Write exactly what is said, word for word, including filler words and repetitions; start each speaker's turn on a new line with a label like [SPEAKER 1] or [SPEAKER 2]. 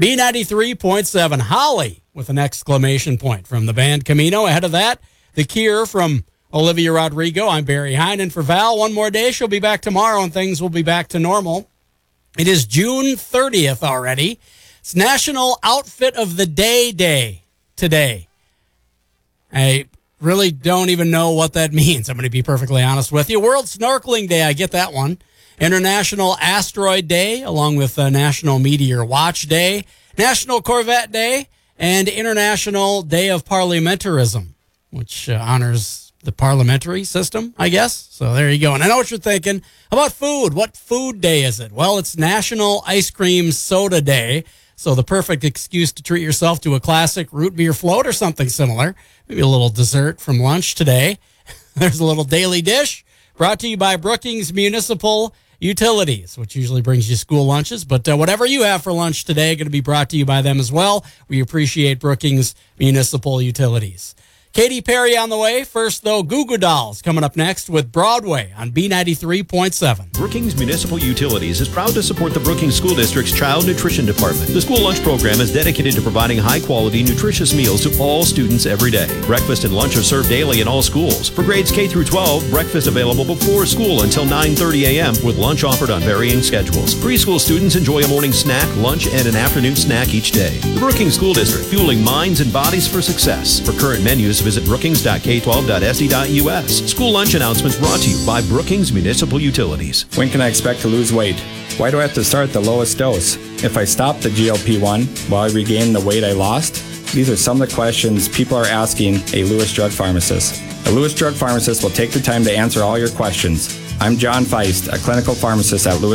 [SPEAKER 1] B ninety-three point seven, Holly with an exclamation point from the band Camino. Ahead of that, The Cure from Olivia Rodrigo. I'm Barry Heinen for Val. One more day. She'll be back tomorrow and things will be back to normal. It is June thirtieth already. It's National Outfit of the Day Day today. I really don't even know what that means. I'm going to be perfectly honest with you. World Snorkeling Day. I get that one. International Asteroid Day, along with uh, National Meteor Watch Day, National Corvette Day, and International Day of Parliamentarism, which uh, honors the parliamentary system, I guess. So there you go. And I know what you're thinking. How about food? What food day is it? Well, it's National Ice Cream Soda Day. So the perfect excuse to treat yourself to a classic root beer float or something similar. Maybe a little dessert from lunch today. There's a little daily dish brought to you by Brookings Municipal Utilities, which usually brings you school lunches. But uh, whatever you have for lunch today, going to be brought to you by them as well. We appreciate Brookings Municipal Utilities. Katy Perry on the way. First, though, Goo Goo Dolls coming up next with Broadway on B ninety-three point seven.
[SPEAKER 2] Brookings Municipal Utilities is proud to support the Brookings School District's Child Nutrition Department. The school lunch program is dedicated to providing high-quality, nutritious meals to all students every day. Breakfast and lunch are served daily in all schools. For grades K through twelve, breakfast available before school until nine thirty a.m. with lunch offered on varying schedules. Preschool students enjoy a morning snack, lunch, and an afternoon snack each day. The Brookings School District, fueling minds and bodies for success. For current menus, visit brookings dot k twelve dot s d dot u s. School lunch announcements brought to you by Brookings Municipal Utilities.
[SPEAKER 3] When can I expect to lose weight? Why do I have to start at the lowest dose? If I stop the G L P one, will I regain the weight I lost? These are some of the questions people are asking a Lewis Drug Pharmacist. A Lewis Drug Pharmacist will take the time to answer all your questions. I'm John Feist, a clinical pharmacist at Lewis